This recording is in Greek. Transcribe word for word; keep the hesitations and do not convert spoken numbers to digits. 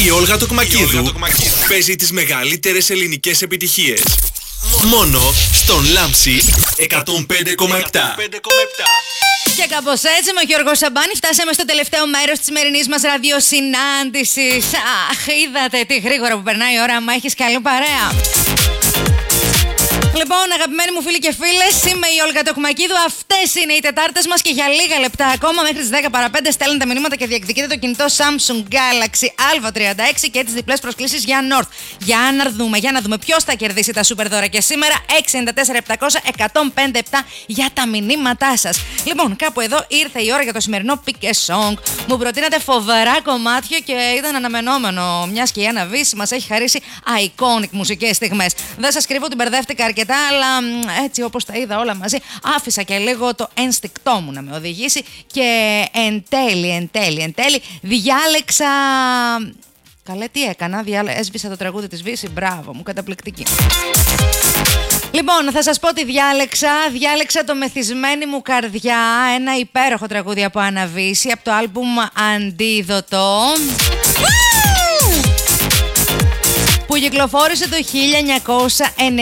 Η Όλγα Τοκμακίδου παίζει τις μεγαλύτερες ελληνικές επιτυχίες. Μόνο στον Λάμψη εκατόν πέντε κόμμα επτά. Και κάπως έτσι με ο Γιώργο Σαμπάνη φτάσαμε στο τελευταίο μέρος της σημερινής μας ραδιοσυνάντησης. Αχ, είδατε τι γρήγορα που περνάει η ώρα, άμα έχεις καλή παρέα. Λοιπόν, αγαπημένοι μου φίλοι και φίλες, είμαι η Όλγα Τοκμακίδου. Αυτές είναι οι Τετάρτες μας και για λίγα λεπτά ακόμα μέχρι τις δέκα παρά πέντε στέλνετε μηνύματα και διεκδικείτε το κινητό Samsung Galaxy Α τριάντα έξι και τις διπλές προσκλήσεις για North. Για να δούμε, για να δούμε ποιος θα κερδίσει τα σούπερ δώρα και σήμερα. έξι εννιά τέσσερα επτακόσια εκατόν πέντε επτά για τα μηνύματά σας. Λοιπόν, κάπου εδώ ήρθε η ώρα για το σημερινό Pick a Song. Μου προτείνατε φοβερά κομμάτια και ήταν αναμενόμενο, μιας και η Άννα Βύση μας έχει χαρίσει iconic μουσικές στιγμές. Δεν σας κρύβω, την μπερδεύτηκα αρκετά, αλλά έτσι όπως τα είδα όλα μαζί, άφησα και λίγο το ένστικτό μου να με οδηγήσει και εν τέλει, εν τέλει, εν τέλει διάλεξα... Καλέ, τι έκανα, διάλε... έσβησα το τραγούδι της Βύση, μπράβο μου, καταπληκτική. Λοιπόν, θα σας πω τι διάλεξα. Διάλεξα το «Μεθυσμένη μου καρδιά», ένα υπέροχο τραγούδι από Άννα Βύση, από το άλμπουμ Αντίδοτο, που κυκλοφόρησε το χίλια εννιακόσια ενενήντα.